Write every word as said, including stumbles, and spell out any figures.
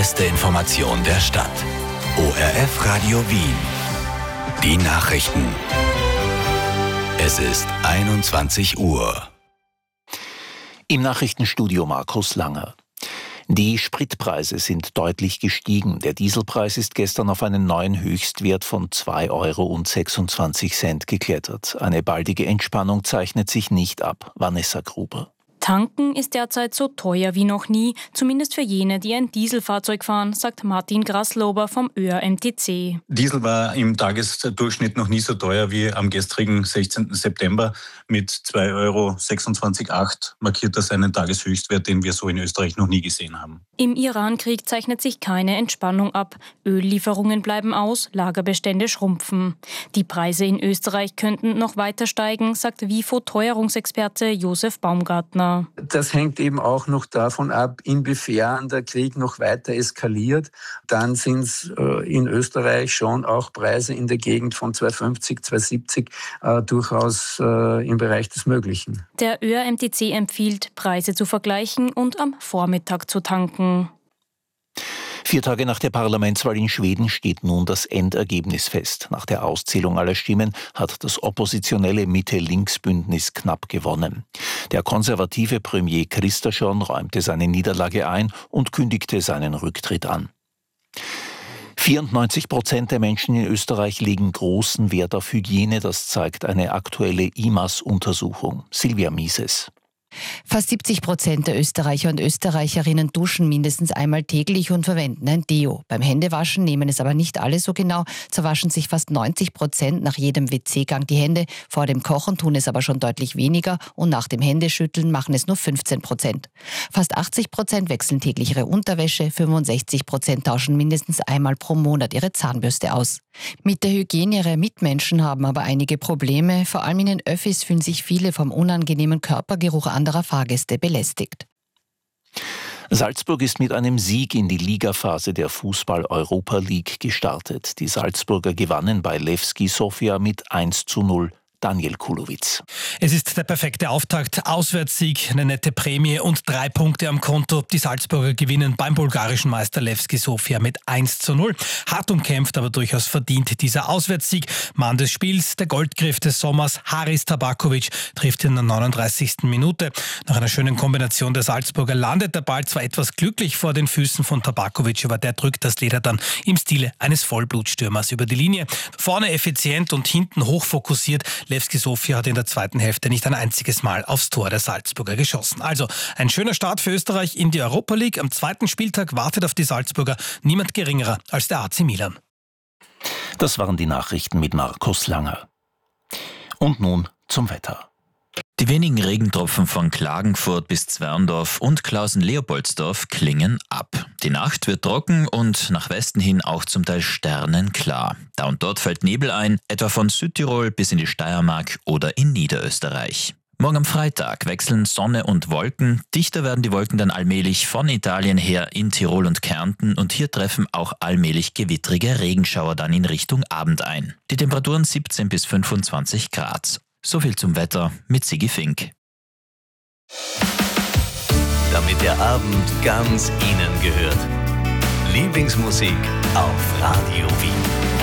beste Information der Stadt. O R F Radio Wien. Die Nachrichten. Es ist einundzwanzig Uhr. Im Nachrichtenstudio Markus Langer. Die Spritpreise sind deutlich gestiegen. Der Dieselpreis ist gestern auf einen neuen Höchstwert von zwei Euro sechsundzwanzig geklettert. Eine baldige Entspannung zeichnet sich nicht ab. Vanessa Gruber. Tanken ist derzeit so teuer wie noch nie, zumindest für jene, die ein Dieselfahrzeug fahren, sagt Martin Graslober vom Ö R M T C. Diesel war im Tagesdurchschnitt noch nie so teuer wie am gestrigen sechzehnten September. Mit zwei Euro sechsundzwanzig Komma acht markiert das einen Tageshöchstwert, den wir so in Österreich noch nie gesehen haben. Im Irankrieg zeichnet sich keine Entspannung ab. Öllieferungen bleiben aus, Lagerbestände schrumpfen. Die Preise in Österreich könnten noch weiter steigen, sagt W I F O-Teuerungsexperte Josef Baumgartner. Das hängt eben auch noch davon ab, inwiefern der Krieg noch weiter eskaliert. Dann sind es äh, in Österreich schon auch Preise in der Gegend von zwei fünfzig, zwei siebzig äh, durchaus äh, im Bereich des Möglichen. Der Ö R M T C empfiehlt, Preise zu vergleichen und am Vormittag zu tanken. Vier Tage nach der Parlamentswahl in Schweden steht nun das Endergebnis fest. Nach der Auszählung aller Stimmen hat das oppositionelle Mitte-Links-Bündnis knapp gewonnen. Der konservative Premier Kristersson räumte seine Niederlage ein und kündigte seinen Rücktritt an. vierundneunzig Prozent der Menschen in Österreich legen großen Wert auf Hygiene, das zeigt eine aktuelle I M A S-Untersuchung. Silvia Mieses. Fast siebzig Prozent der Österreicher und Österreicherinnen duschen mindestens einmal täglich und verwenden ein Deo. Beim Händewaschen nehmen es aber nicht alle so genau. So waschen sich fast neunzig Prozent nach jedem W C-Gang die Hände. Vor dem Kochen tun es aber schon deutlich weniger und nach dem Händeschütteln machen es nur fünfzehn Prozent. Fast achtzig Prozent wechseln täglich ihre Unterwäsche, fünfundsechzig Prozent tauschen mindestens einmal pro Monat ihre Zahnbürste aus. Mit der Hygiene ihrer Mitmenschen haben aber einige Probleme. Vor allem in den Öffis fühlen sich viele vom unangenehmen Körpergeruch anderer Fahrgäste belästigt. Salzburg ist mit einem Sieg in die Ligaphase der Fußball-Europa League gestartet. Die Salzburger gewannen bei Levski Sofia mit eins zu null. Daniel Kulowitz. Es ist der perfekte Auftakt. Auswärtssieg, eine nette Prämie und drei Punkte am Konto. Die Salzburger gewinnen beim bulgarischen Meister Levski Sofia mit eins zu null. Hart umkämpft, aber durchaus verdient dieser Auswärtssieg. Mann des Spiels, der Goldgriff des Sommers, Haris Tabakovic, trifft in der neununddreißigsten Minute. Nach einer schönen Kombination der Salzburger landet der Ball zwar etwas glücklich vor den Füßen von Tabakovic, aber der drückt das Leder dann im Stile eines Vollblutstürmers über die Linie. Vorne effizient und hinten hochfokussiert. Levski Sofia hat in der zweiten Hälfte nicht ein einziges Mal aufs Tor der Salzburger geschossen. Also ein schöner Start für Österreich in die Europa League. Am zweiten Spieltag wartet auf die Salzburger niemand geringerer als der A C Milan. Das waren die Nachrichten mit Markus Langer. Und nun zum Wetter. Die wenigen Regentropfen von Klagenfurt bis Zwerndorf und Klausen-Leopoldsdorf klingen ab. Die Nacht wird trocken und nach Westen hin auch zum Teil sternenklar. Da und dort fällt Nebel ein, etwa von Südtirol bis in die Steiermark oder in Niederösterreich. Morgen am Freitag wechseln Sonne und Wolken. Dichter werden die Wolken dann allmählich von Italien her in Tirol und Kärnten und hier treffen auch allmählich gewittrige Regenschauer dann in Richtung Abend ein. Die Temperaturen siebzehn bis fünfundzwanzig Grad. So viel zum Wetter mit Sigi Fink. Damit der Abend ganz Ihnen gehört. Lieblingsmusik auf Radio Wien.